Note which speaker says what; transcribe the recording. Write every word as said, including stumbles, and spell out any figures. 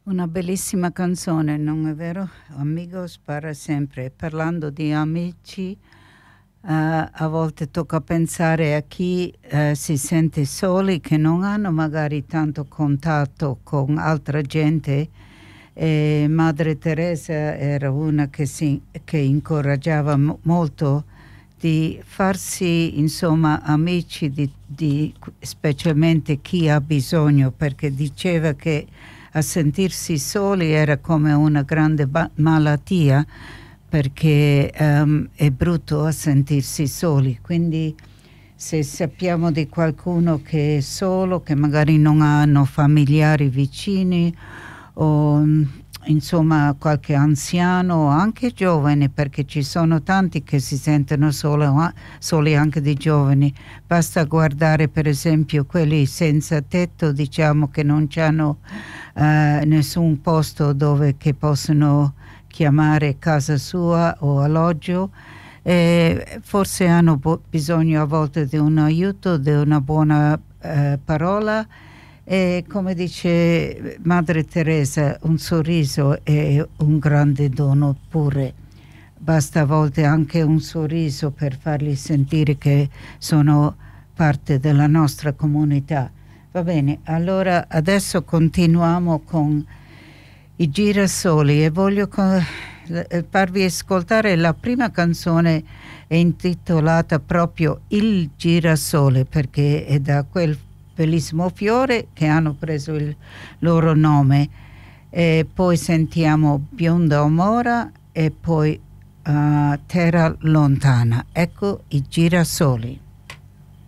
Speaker 1: Una bellissima canzone, non è vero? Amigos para sempre. Parlando di amici, eh, a volte tocca pensare a chi eh, si sente soli, che non hanno magari tanto contatto con altra gente. E Madre Teresa era una che, si, che incoraggiava mo- molto di farsi, insomma, amici di, di specialmente chi ha bisogno, perché diceva che a sentirsi soli era come una grande ba- malattia, perché ehm, è brutto a sentirsi soli. Quindi se sappiamo di qualcuno che è solo, che magari non hanno familiari vicini o mm, insomma qualche anziano o anche giovane, perché ci sono tanti che si sentono solo, soli anche di giovani. Basta guardare per esempio quelli senza tetto, diciamo, che non hanno eh, nessun posto dove che possono chiamare casa sua o alloggio, e forse hanno bo- bisogno a volte di un aiuto, di una buona eh, parola. E come dice Madre Teresa, un sorriso è un grande dono pure. Basta a volte anche un sorriso per farli sentire che sono parte della nostra comunità. Va bene, allora adesso continuiamo con i girasoli e voglio co- eh, farvi ascoltare la prima canzone, è intitolata proprio Il girasole, perché è da quel bellissimo fiore che hanno preso il loro nome. E poi sentiamo Bionda Omora e poi uh, Terra Lontana. Ecco i girasoli.